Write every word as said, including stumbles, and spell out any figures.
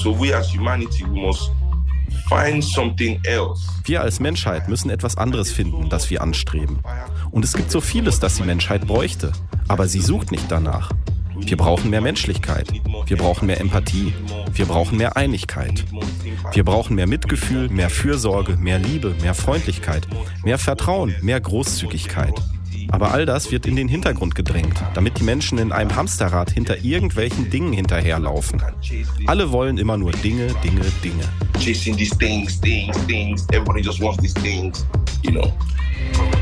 So we as humanity, we must find something else. Wir als Menschheit müssen etwas anderes finden, das wir anstreben. Und es gibt so vieles, das die Menschheit bräuchte, aber sie sucht nicht danach. Wir brauchen mehr Menschlichkeit. Wir brauchen mehr Empathie. Wir brauchen mehr Einigkeit. Wir brauchen mehr Mitgefühl, mehr Fürsorge, mehr Liebe, mehr Freundlichkeit, mehr Vertrauen, mehr Großzügigkeit. Aber all das wird in den Hintergrund gedrängt, damit die Menschen in einem Hamsterrad hinter irgendwelchen Dingen hinterherlaufen. Alle wollen immer nur Dinge, Dinge, Dinge. Chasing these things, things, things. Everybody just wants these things, you know.